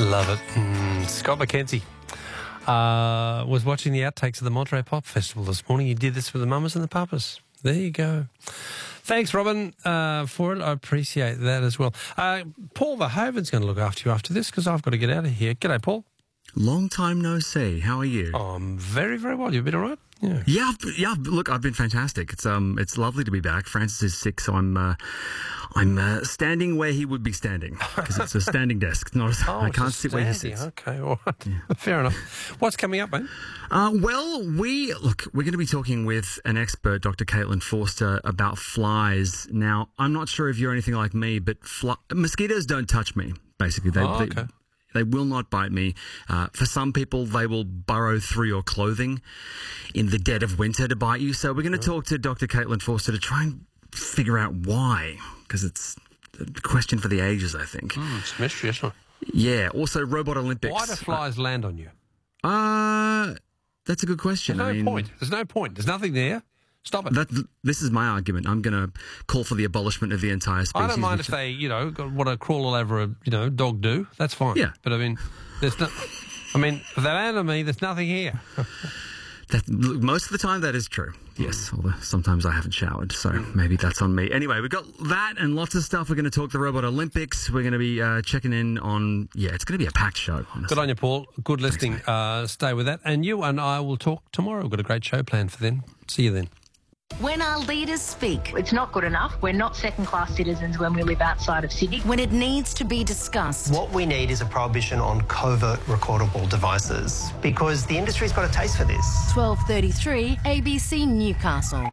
Love it. Scott McKenzie was watching the outtakes of the Monterey Pop Festival this morning. He did this with the Mamas and the Papas. There you go. Thanks, Robin, for it. I appreciate that as well. Paul Verhoeven's going to look after you after this because I've got to get out of here. G'day, Paul. Long time no see. How are you? Oh, I'm very, very well. You've been all right? Yeah. Look, I've been fantastic. It's lovely to be back. Francis is sick, so I'm standing where he would be standing because it's a standing desk. I can't sit where he sits. Okay, all right. Yeah. Fair enough. What's coming up, mate? We're going to be talking with an expert, Dr. Caitlin Forster, about flies. Now, I'm not sure if you're anything like me, but mosquitoes don't touch me. Basically, They will not bite me. For some people, they will burrow through your clothing in the dead of winter to bite you. So we're going to talk to Dr. Caitlin Forster to try and figure out why, because it's a question for the ages, I think. It's a mystery, isn't it? Yeah. Also, Robot Olympics. Why do flies land on you? That's a good question. There's no point. There's no point. There's nothing there. Stop it. This is my argument. I'm going to call for the abolishment of the entire species. I don't mind if they, want to crawl all over a dog do. That's fine. Yeah. But if they land on me, there's nothing here. Most of the time, that is true. Yes, although sometimes I haven't showered, so maybe that's on me. Anyway, we've got that and lots of stuff. We're going to talk the Robot Olympics. We're going to be checking in on, it's going to be a packed show, honestly. Good on you, Paul. Good listening. Stay with that. And you and I will talk tomorrow. We've got a great show planned for then. See you then. When our leaders speak, it's not good enough. We're not second-class citizens when we live outside of Sydney. When it needs to be discussed. What we need is a prohibition on covert recordable devices because the industry's got a taste for this. 12:33 ABC Newcastle.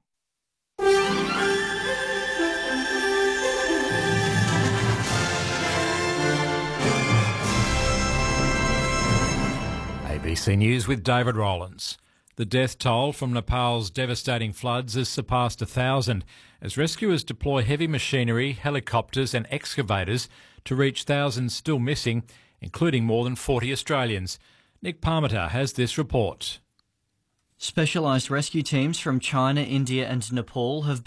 ABC News with David Rowlands. The death toll from Nepal's devastating floods has surpassed 1,000 as rescuers deploy heavy machinery, helicopters and excavators to reach thousands still missing, including more than 40 Australians. Nick Parmiter has this report. Specialised rescue teams from China, India and Nepal have